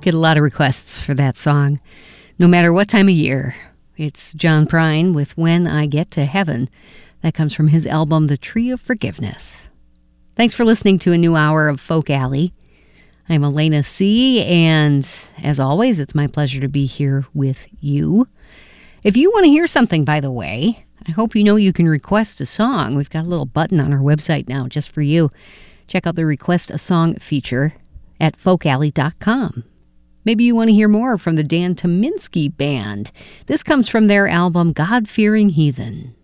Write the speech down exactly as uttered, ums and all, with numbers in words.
Get a lot of requests for that song, no matter what time of year. It's John Prine with When I Get to Heaven. That comes from his album, The Tree of Forgiveness. Thanks for listening to a new hour of Folk Alley. I'm Elena C., and as always, it's my pleasure to be here with you. If you want to hear something, by the way, I hope you know you can request a song. We've got a little button on our website now just for you. Check out the Request a Song feature at folk alley dot com. Maybe you want to hear more from the Dan Tominski Band. This comes from their album, God-Fearing Heathen.